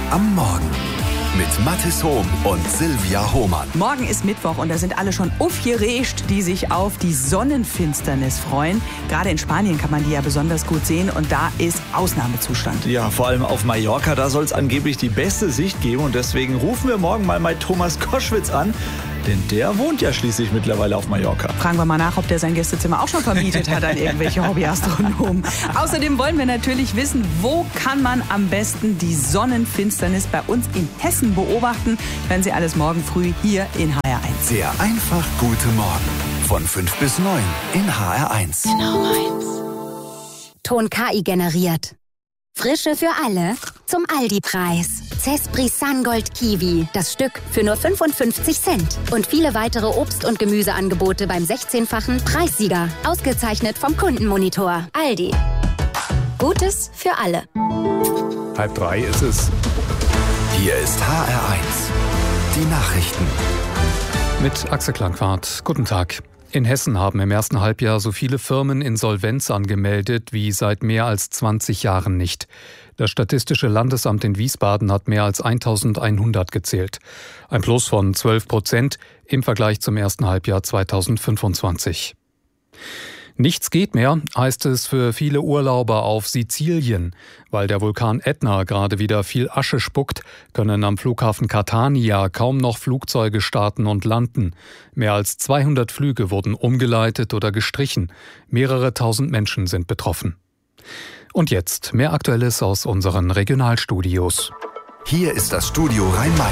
am Morgen mit Mathis Hohm und Silvia Hohmann. Morgen ist Mittwoch und da sind alle schon aufgeregt, die sich auf die Sonnenfinsternis freuen. Gerade in Spanien kann man die ja besonders gut sehen und da ist Ausnahmezustand. Ja, vor allem auf Mallorca, da soll es angeblich die beste Sicht geben und deswegen rufen wir morgen mal Thomas Koschwitz an. Denn der wohnt ja schließlich mittlerweile auf Mallorca. Fragen wir mal nach, ob der sein Gästezimmer auch schon vermietet hat an irgendwelche Hobbyastronomen. Außerdem wollen wir natürlich wissen, wo kann man am besten die Sonnenfinsternis bei uns in Hessen beobachten. Werden Sie alles morgen früh hier in HR1. Der einfach gute Morgen von 5 bis 9 in HR1. Genau meins. Ton KI generiert. Frische für alle zum Aldi-Preis. Cespri Sungold Kiwi, das Stück für nur 55 Cent. Und viele weitere Obst- und Gemüseangebote beim 16-fachen Preissieger. Ausgezeichnet vom Kundenmonitor. Aldi. Gutes für alle. 2:30 ist es. Hier ist HR1. Die Nachrichten. Mit Axel Klangquart. Guten Tag. In Hessen haben im ersten Halbjahr so viele Firmen Insolvenz angemeldet wie seit mehr als 20 Jahren nicht. Das Statistische Landesamt in Wiesbaden hat mehr als 1100 gezählt. Ein Plus von 12% im Vergleich zum ersten Halbjahr 2025. Nichts geht mehr, heißt es für viele Urlauber auf Sizilien. Weil der Vulkan Ätna gerade wieder viel Asche spuckt, können am Flughafen Catania kaum noch Flugzeuge starten und landen. Mehr als 200 Flüge wurden umgeleitet oder gestrichen. Mehrere tausend Menschen sind betroffen. Und jetzt mehr Aktuelles aus unseren Regionalstudios. Hier ist das Studio Rhein-Main.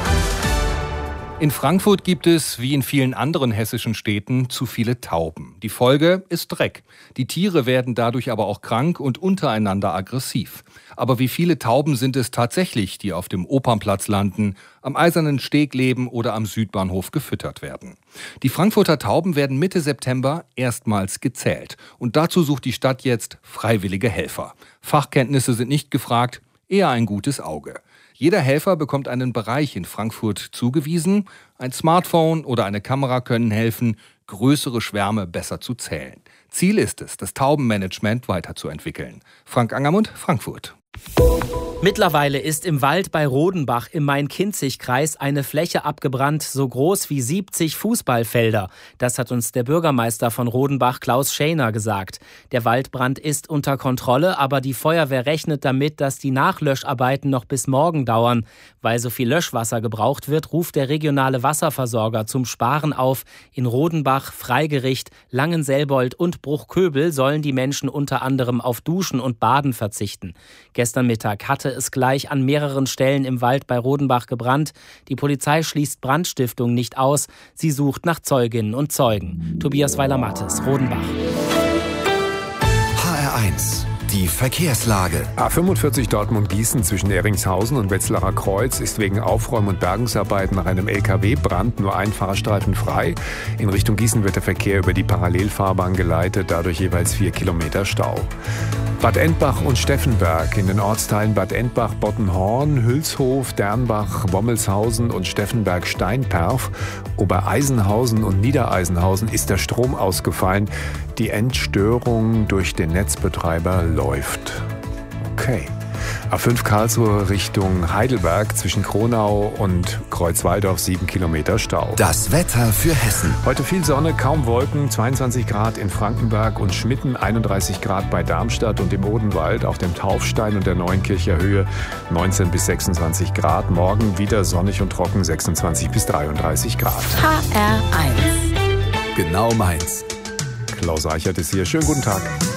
In Frankfurt gibt es, wie in vielen anderen hessischen Städten, zu viele Tauben. Die Folge ist Dreck. Die Tiere werden dadurch aber auch krank und untereinander aggressiv. Aber wie viele Tauben sind es tatsächlich, die auf dem Opernplatz landen, am Eisernen Steg leben oder am Südbahnhof gefüttert werden? Die Frankfurter Tauben werden Mitte September erstmals gezählt. Und dazu sucht die Stadt jetzt freiwillige Helfer. Fachkenntnisse sind nicht gefragt, eher ein gutes Auge. Jeder Helfer bekommt einen Bereich in Frankfurt zugewiesen. Ein Smartphone oder eine Kamera können helfen, größere Schwärme besser zu zählen. Ziel ist es, das Taubenmanagement weiterzuentwickeln. Frank Angermund, Frankfurt. Mittlerweile ist im Wald bei Rodenbach im Main-Kinzig-Kreis eine Fläche abgebrannt, so groß wie 70 Fußballfelder. Das hat uns der Bürgermeister von Rodenbach, Klaus Schäner, gesagt. Der Waldbrand ist unter Kontrolle, aber die Feuerwehr rechnet damit, dass die Nachlöscharbeiten noch bis morgen dauern. Weil so viel Löschwasser gebraucht wird, ruft der regionale Wasserversorger zum Sparen auf. In Rodenbach, Freigericht, Langenselbold und Bruchköbel sollen die Menschen unter anderem auf Duschen und Baden verzichten. Gestern Mittag hatte es gleich an mehreren Stellen im Wald bei Rodenbach gebrannt. Die Polizei schließt Brandstiftung nicht aus. Sie sucht nach Zeuginnen und Zeugen. Tobias Weiler-Mattes, Rodenbach. HR1. Die Verkehrslage. A45 Dortmund-Gießen zwischen Eringshausen und Wetzlarer Kreuz ist wegen Aufräum- und Bergungsarbeiten nach einem LKW-Brand nur ein Fahrstreifen frei. In Richtung Gießen wird der Verkehr über die Parallelfahrbahn geleitet, dadurch jeweils 4 Kilometer Stau. Bad Endbach und Steffenberg. In den Ortsteilen Bad Endbach, Bottenhorn, Hülshof, Dernbach, Wommelshausen und Steffenberg-Steinperf. Obereisenhausen und Niedereisenhausen ist der Strom ausgefallen. Die Entstörung durch den Netzbetreiber läuft. Okay. A5 Karlsruhe Richtung Heidelberg zwischen Kronau und Kreuzwaldorf 7 Kilometer Stau. Das Wetter für Hessen. Heute viel Sonne, kaum Wolken, 22 Grad in Frankenberg und Schmitten, 31 Grad bei Darmstadt und im Odenwald, auf dem Taufstein und der Neuenkircher Höhe 19 bis 26 Grad. Morgen wieder sonnig und trocken, 26 bis 33 Grad. HR1. Genau meins. Klaus Eichert ist hier. Schönen guten Tag.